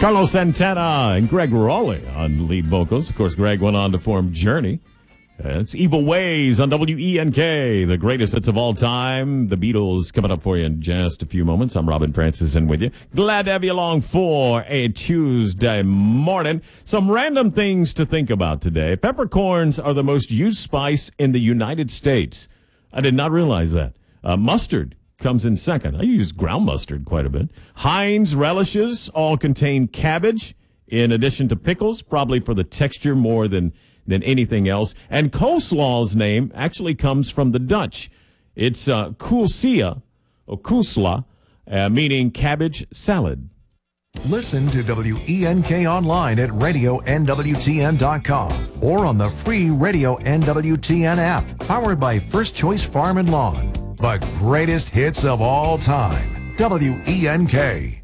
Carlos Santana and Greg Raleigh on lead vocals. Of course, Greg went on to form Journey. It's Evil Ways on WENK, the greatest hits of all time. The Beatles coming up for you in just a few moments. I'm Robin Francis and with you. Glad to have you along for a Tuesday morning. Some random things to think about today. Peppercorns are the most used spice in the United States. I did not realize that. Mustard comes in second. I use ground mustard quite a bit. Heinz relishes all contain cabbage in addition to pickles, probably for the texture more than anything else. And coleslaw's name actually comes from the Dutch. It's koolsia, or koosla, meaning cabbage salad. Listen to WENK online at radionwtn.com or on the free Radio NWTN app, powered by First Choice Farm and Lawn. The greatest hits of all time. WENK.